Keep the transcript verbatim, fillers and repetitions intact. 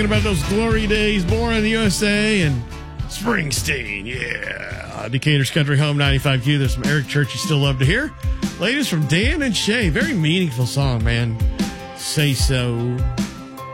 About those glory days, Born in the U S A and Springsteen, yeah. Decatur's Country Home ninety-five Q. There's some Eric Church you still love to hear. Ladies from Dan and Shay, very meaningful song, man. Say So.